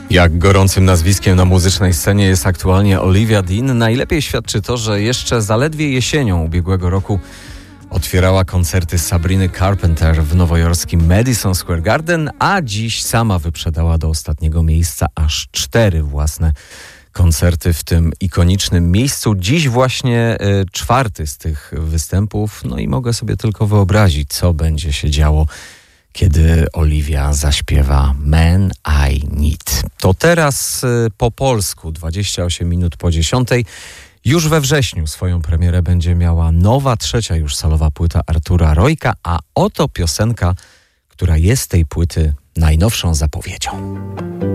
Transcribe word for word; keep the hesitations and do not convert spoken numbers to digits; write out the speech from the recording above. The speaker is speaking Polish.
Jak gorącym nazwiskiem na muzycznej scenie jest aktualnie Olivia Dean, najlepiej świadczy to, że jeszcze zaledwie jesienią ubiegłego roku otwierała koncerty Sabriny Carpenter w nowojorskim Madison Square Garden, a dziś sama wyprzedała do ostatniego miejsca aż cztery własne koncerty w tym ikonicznym miejscu. Dziś właśnie y, czwarty z tych występów, no i mogę sobie tylko wyobrazić, co będzie się działo, kiedy Olivia zaśpiewa Man I Need. To teraz y, po polsku, dwadzieścia osiem minut po dziesiątej. Już we wrześniu swoją premierę będzie miała nowa, trzecia już solowa płyta Artura Rojka, a oto piosenka, która jest tej płyty najnowszą zapowiedzią.